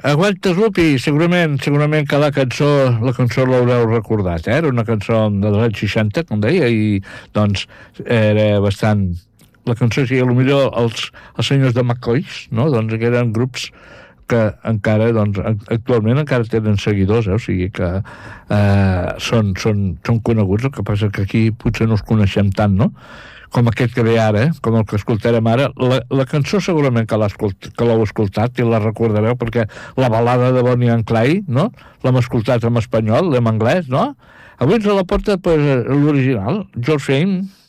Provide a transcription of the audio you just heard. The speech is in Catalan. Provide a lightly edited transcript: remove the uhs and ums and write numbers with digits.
Aguantes-Lup, i segurament que la cançó l'haureu recordat, era una cançó dels anys 60, com deia, i doncs era bastant... La cançó sí, potser els senyors de McCoys, no? Doncs que eren grups que encara, doncs, actualment encara tenen seguidors, o sigui que són coneguts, el que passa que aquí potser no els coneixem tant, no? Com aquest que ve ara, com el que escoltarem ara. La cançó segurament que l'heu escoltat i la recordareu, perquè la balada de Bonnie and Clyde, no? L'hem escoltat en espanyol, en anglès, no? Avui ens la porta l'original, George Fame.